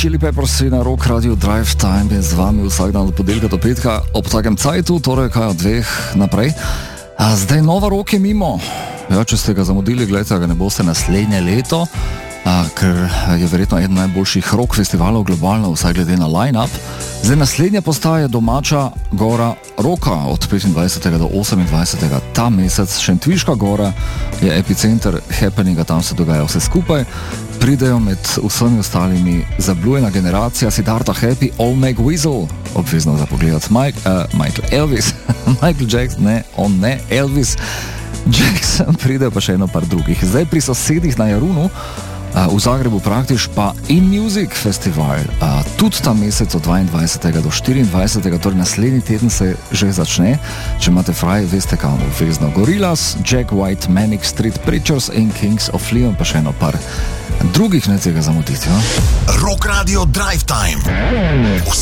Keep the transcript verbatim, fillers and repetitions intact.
Chili Peppers na Rock Radio Drive Time je z vami vsak dan od ponedeljka do petka ob takem cajtu, torej kaj od dveh naprej. A zdaj nova rok je mimo. Ja, če ste ga zamudili, gledajte, ga ne boste naslednje leto, a, ker je verjetno eden najboljših rock festivalov globalno, vsaj glede na line-up. Zdaj naslednja postaja domača gora roka od petindvajsetega do osemindvajsetega ta mesec. Šentviška gora je epicenter happeninga, tam se dogaja vse skupaj. Pridejo med vsemi ostalimi zablujena generacija Siddharta Happy, All Meg Weasel, obvezno za pogledat, Mike, uh, Michael Elvis, Michael Jackson, ne, on ne, Elvis Jackson, pridejo pa še eno par drugih. Zdaj pri sosedih na Jarunu, uh, v Zagrebu praktič pa In Music Festival, uh, tudi ta mesec od dvaindvajsetega do štiriindvajsetega, torej naslednji teden se že začne. Če imate fraj, veste kam obvezno. Gorillaz, Jack White, Manic Street Preachers in Kings of Leon, pa še eno par drugih, ne tega zamuditi. Ja? Rock Radio Drive Time.